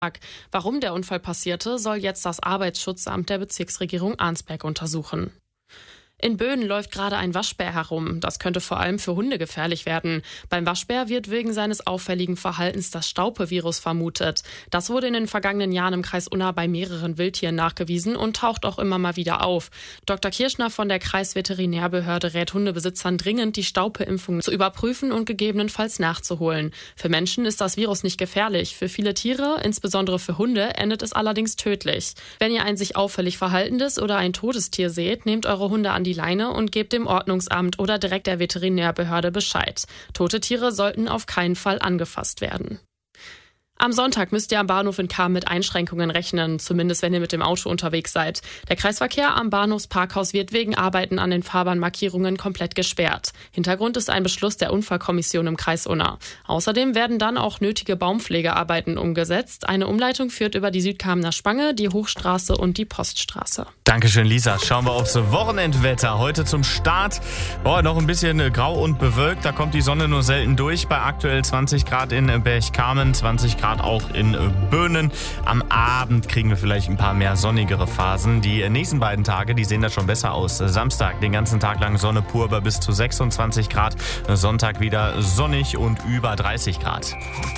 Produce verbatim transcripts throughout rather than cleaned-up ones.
Warum der Unfall passierte, soll jetzt das Arbeitsschutzamt der Bezirksregierung Arnsberg untersuchen. In Böen läuft gerade ein Waschbär herum. Das könnte vor allem für Hunde gefährlich werden. Beim Waschbär wird wegen seines auffälligen Verhaltens das Staupe-Virus vermutet. Das wurde in den vergangenen Jahren im Kreis Unna bei mehreren Wildtieren nachgewiesen und taucht auch immer mal wieder auf. Doktor Kirschner von der Kreisveterinärbehörde rät Hundebesitzern dringend, die Staupe-Impfung zu überprüfen und gegebenenfalls nachzuholen. Für Menschen ist das Virus nicht gefährlich. Für viele Tiere, insbesondere für Hunde, endet es allerdings tödlich. Wenn ihr ein sich auffällig verhaltendes oder ein totes Tier seht, nehmt eure Hunde an die Leine und gebt dem Ordnungsamt oder direkt der Veterinärbehörde Bescheid. Tote Tiere sollten auf keinen Fall angefasst werden. Am Sonntag müsst ihr am Bahnhof in Cham mit Einschränkungen rechnen, zumindest wenn ihr mit dem Auto unterwegs seid. Der Kreisverkehr am Bahnhofsparkhaus wird wegen Arbeiten an den Fahrbahnmarkierungen komplett gesperrt. Hintergrund ist ein Beschluss der Unfallkommission im Kreis Unna. Außerdem werden dann auch nötige Baumpflegearbeiten umgesetzt. Eine Umleitung führt über die Südkamener Spange, die Hochstraße und die Poststraße. Dankeschön, Lisa. Schauen wir aufs Wochenendwetter. Heute zum Start. Oh, noch ein bisschen grau und bewölkt. Da kommt die Sonne nur selten durch. Bei aktuell zwanzig Grad in Berchtesgaden, zwanzig Grad auch in Böhnen. Am Abend kriegen wir vielleicht ein paar mehr sonnigere Phasen. Die nächsten beiden Tage, die sehen da schon besser aus. Samstag den ganzen Tag lang Sonne pur bei bis zu sechsundzwanzig Grad. Sonntag wieder sonnig und über dreißig Grad.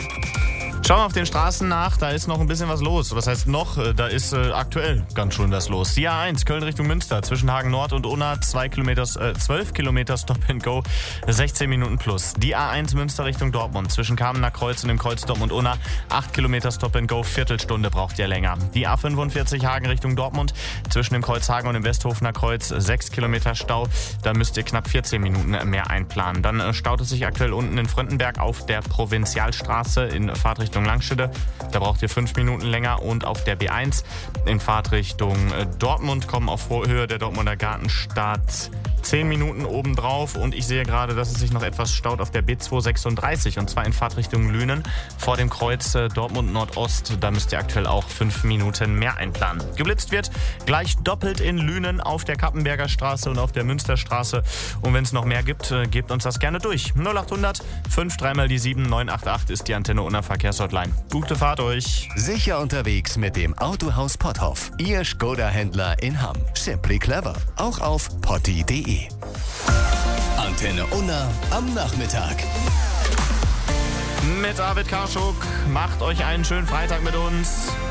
Schauen wir auf den Straßen nach, da ist noch ein bisschen was los. Was heißt noch? Da ist äh, aktuell ganz schön was los. Die A eins, Köln Richtung Münster, zwischen Hagen Nord und Unna, zwei Kilometer, äh, zwölf Kilometer Stop and Go, sechzehn Minuten plus. Die A eins Münster Richtung Dortmund, zwischen Kamener Kreuz und dem Kreuz Dortmund-Unna, acht Kilometer Stop and Go, Viertelstunde braucht ihr länger. Die A fünfundvierzig Hagen Richtung Dortmund, zwischen dem Kreuz Hagen und dem Westhofener Kreuz, sechs Kilometer Stau, da müsst ihr knapp vierzehn Minuten mehr einplanen. Dann äh, staut es sich aktuell unten in Fröndenberg auf der Provinzialstraße in Fahrtrichtung Langstede. Da braucht ihr fünf Minuten länger und auf der B eins in Fahrtrichtung Dortmund kommen auf Höhe der Dortmunder Gartenstadt zehn Minuten obendrauf und ich sehe gerade, dass es sich noch etwas staut auf der B zweihundertsechsunddreißig und zwar in Fahrtrichtung Lünen vor dem Kreuz Dortmund Nordost. Da müsst ihr aktuell auch fünf Minuten mehr einplanen. Geblitzt wird gleich doppelt in Lünen auf der Kappenberger Straße und auf der Münsterstraße und wenn es noch mehr gibt, gebt uns das gerne durch. null acht hundert fünf drei mal die sieben neun acht acht ist die Antenne Unna Verkehrshotline. Gute Fahrt euch. Sicher unterwegs mit dem Autohaus Potthoff. Ihr Skoda-Händler in Hamm. Simply clever. Auch auf potti punkt de. Antenne Unna am Nachmittag. Mit David Karschuk. Macht euch einen schönen Freitag mit uns.